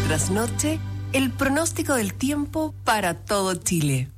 trasnoche, el pronóstico del tiempo para todo Chile.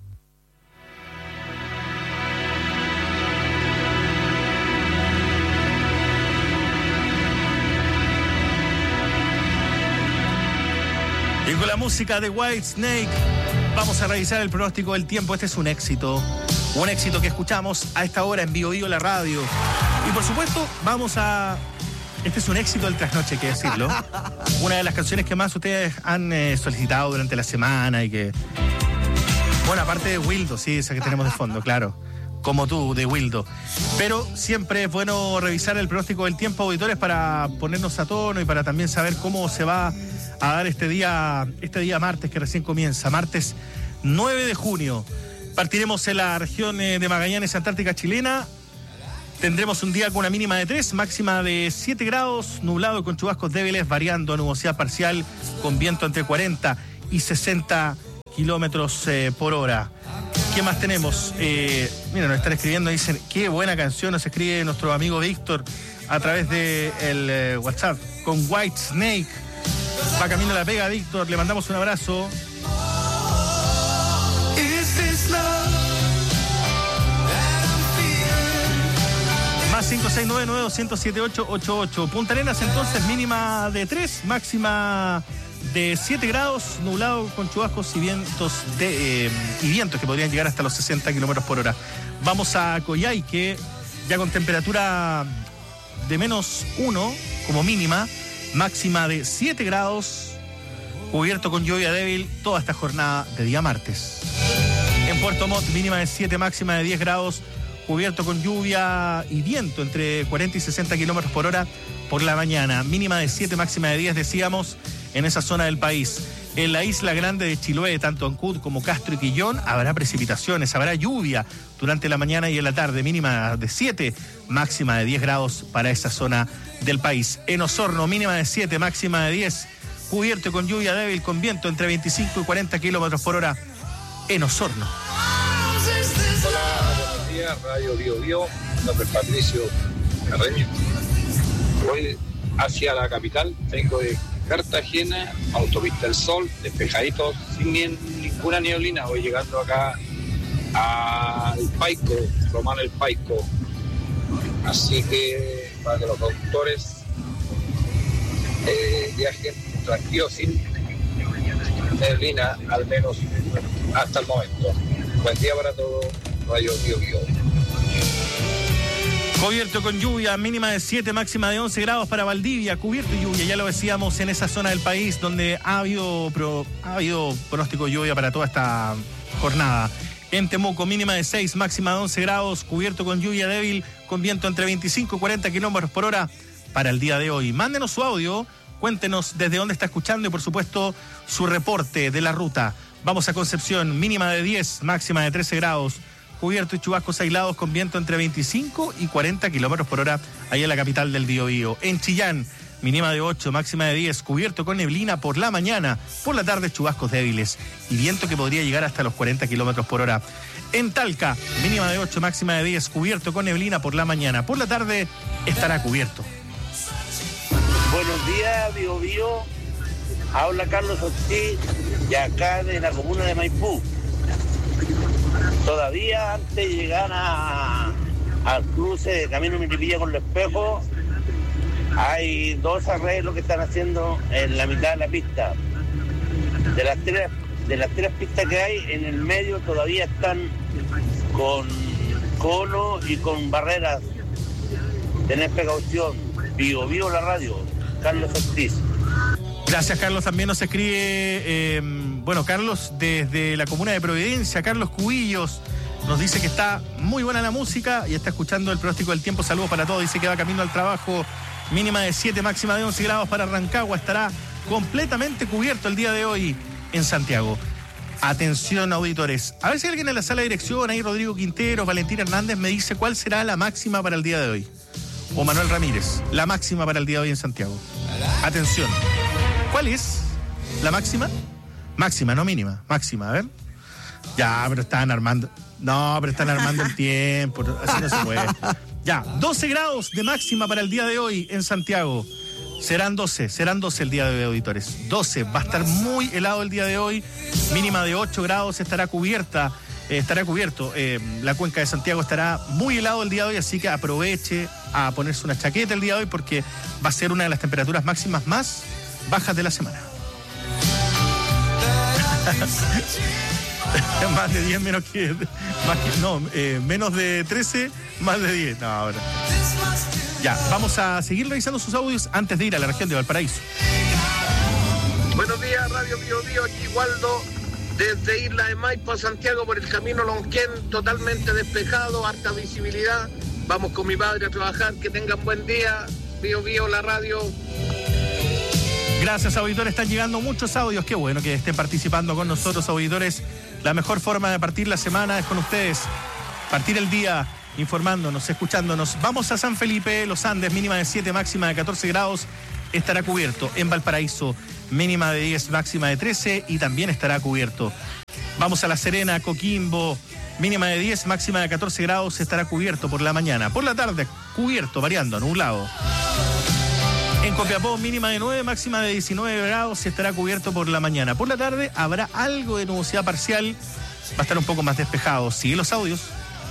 Y con la música de Whitesnake vamos a revisar el pronóstico del tiempo. Este es un éxito que escuchamos a esta hora en Bio Bio la radio. Y por supuesto este es un éxito del trasnoche, hay que decirlo. Una de las canciones que más ustedes han solicitado durante la semana y que... Bueno, aparte de Wildo, sí, esa que tenemos de fondo, claro. Como tú, de Wildo. Pero siempre es bueno revisar el pronóstico del tiempo, auditores, para ponernos a tono y para también saber cómo se va a dar este día martes que recién comienza. Martes 9 de junio. Partiremos en la región de Magallanes, Antártica chilena. Tendremos un día con una mínima de 3, máxima de 7 grados, nublado con chubascos débiles, variando a nubosidad parcial, con viento entre 40 y 60 kilómetros por hora. ¿Qué más tenemos? Mira, nos están escribiendo, dicen, qué buena canción nos escribe nuestro amigo Víctor a través del WhatsApp, con Whitesnake. Va camino a la pega, Víctor, le mandamos un abrazo. Más 569-9207-888. Punta Arenas entonces mínima de 3, máxima de 7 grados, nublado con chubascos y vientos que podrían llegar hasta los 60 kilómetros por hora. Vamos a Coyhaique, ya con temperatura de -1 como mínima, máxima de 7 grados, cubierto con lluvia débil toda esta jornada de día martes. En Puerto Montt, mínima de 7, máxima de 10 grados, cubierto con lluvia y viento entre 40 y 60 kilómetros por hora por la mañana. Mínima de 7, máxima de 10, decíamos, en esa zona del país. En la isla grande de Chiloé, tanto Ancud como Castro y Quillón, habrá precipitaciones, habrá lluvia durante la mañana y en la tarde. Mínima de 7, máxima de 10 grados para esa zona del país. En Osorno, mínima de 7, máxima de 10, cubierto con lluvia débil, con viento entre 25 y 40 kilómetros por hora en Osorno. Radio Bio Bio, mi nombre es Patricio Carreño. Voy hacia la capital, vengo de Cartagena, Autopista El Sol, despejadito, sin ninguna neblina. Voy llegando acá al Paico, Romano El Paico. Así que para que los conductores viajen tranquilos, sin neblina, al menos hasta el momento. Buen día para todos. Radio Bio Bio. Cubierto con lluvia, mínima de 7, máxima de 11 grados para Valdivia. Cubierto y lluvia, ya lo decíamos, en esa zona del país donde ha habido pronóstico de lluvia para toda esta jornada. En Temuco, mínima de 6, máxima de 11 grados, cubierto con lluvia débil, con viento entre 25 y 40 kilómetros por hora para el día de hoy. Mándenos su audio, cuéntenos desde dónde está escuchando y, por supuesto, su reporte de la ruta. Vamos a Concepción, mínima de 10, máxima de 13 grados, cubierto y chubascos aislados con viento entre 25 y 40 kilómetros por hora, ahí en la capital del Biobío. En Chillán, mínima de 8, máxima de 10, cubierto con neblina por la mañana, por la tarde chubascos débiles y viento que podría llegar hasta los 40 kilómetros por hora. En Talca, mínima de 8, máxima de 10, cubierto con neblina por la mañana, por la tarde estará cubierto. Buenos días, Biobío. Habla Carlos Ortiz, de acá de la comuna de Maipú. Todavía antes de llegar al cruce de Camino Milipilla con los Espejos, hay 2 arreglos que están haciendo en la mitad de la pista. De las tres pistas que hay, en el medio todavía están con cono y con barreras. Tened precaución. Bio Bio la radio. Carlos Ortiz. Gracias, Carlos. También nos escribe, Carlos desde la comuna de Providencia, Carlos Cubillos, nos dice que está muy buena la música y está escuchando el pronóstico del tiempo. Saludos para todos. Dice que va camino al trabajo, mínima de 7, máxima de 11 grados para Rancagua. Estará completamente cubierto el día de hoy en Santiago. Atención, auditores. A ver si alguien en la sala de dirección, ahí Rodrigo Quintero, Valentín Hernández, me dice cuál será la máxima para el día de hoy. O Manuel Ramírez, la máxima para el día de hoy en Santiago. Atención. ¿Cuál es la máxima? Máxima, no mínima. Máxima, a ver. Ya, pero están armando. No, pero están armando el tiempo. Así no se puede. Ya, 12 grados de máxima para el día de hoy en Santiago. Serán 12 el día de hoy, auditores. 12, va a estar muy helado el día de hoy, mínima de 8 grados, estará cubierto. La cuenca de Santiago estará muy helado el día de hoy, así que aproveche a ponerse una chaqueta el día de hoy porque va a ser una de las temperaturas máximas más bajas de la semana. Más de 10, menos de 13, más de 10. No, ahora. Ya, vamos a seguir revisando sus audios antes de ir a la región de Valparaíso. Buenos días, Radio Bio Bio, aquí Waldo, desde Isla de Maipo a Santiago por el camino Lonquén, totalmente despejado, harta visibilidad. Vamos con mi padre a trabajar, que tengan buen día. Bio Bio, la radio. Gracias, auditores, están llegando muchos audios. Qué bueno que estén participando con nosotros, auditores. La mejor forma de partir la semana es con ustedes. Partir el día informándonos, escuchándonos. Vamos a San Felipe, Los Andes, mínima de 7, máxima de 14 grados. Estará cubierto. En Valparaíso, mínima de 10, máxima de 13 y también estará cubierto. Vamos a La Serena, Coquimbo, mínima de 10, máxima de 14 grados. Estará cubierto por la mañana. Por la tarde, cubierto, variando, nublado. En Copiapó, mínima de 9, máxima de 19 grados, estará cubierto por la mañana. Por la tarde habrá algo de nubosidad parcial, va a estar un poco más despejado. Sigue los audios.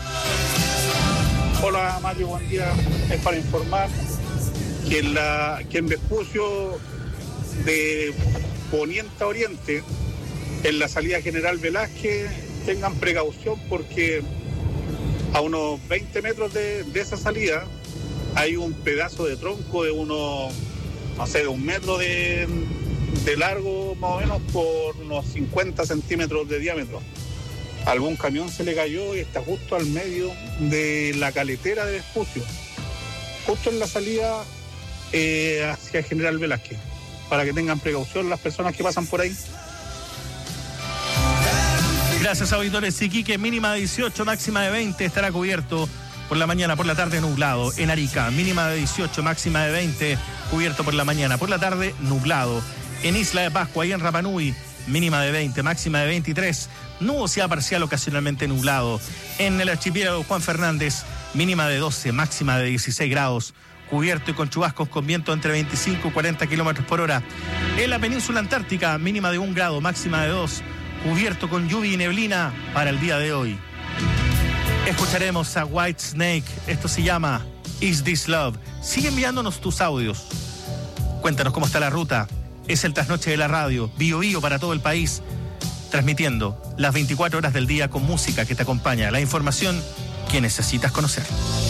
Hola Mario, buen día. Es para informar que en Vespucio de Poniente a Oriente, en la salida General Velázquez, tengan precaución porque a unos 20 metros de esa salida hay un pedazo de tronco de unos, de 1 metro de largo más o menos por unos 50 centímetros de diámetro. Algún camión se le cayó y está justo al medio de la caletera de Vespucio, justo en la salida hacia General Velázquez, para que tengan precaución las personas que pasan por ahí. Gracias, auditores. Iquique, mínima de 18, máxima de 20, estará cubierto por la mañana, por la tarde nublado. En Arica, mínima de 18, máxima de 20, cubierto por la mañana, por la tarde nublado. En Isla de Pascua y en Rapa Nui, mínima de 20, máxima de 23, nubosidad parcial ocasionalmente nublado. En el archipiélago Juan Fernández, mínima de 12, máxima de 16 grados, cubierto y con chubascos con viento entre 25 y 40 kilómetros por hora. En la península antártica, mínima de 1 grado, máxima de 2, cubierto con lluvia y neblina para el día de hoy. Escucharemos a Whitesnake, esto se llama Is This Love. Sigue enviándonos tus audios. Cuéntanos cómo está la ruta. Es el trasnoche de la radio, Bio Bio para todo el país, transmitiendo las 24 horas del día con música que te acompaña, la información que necesitas conocer.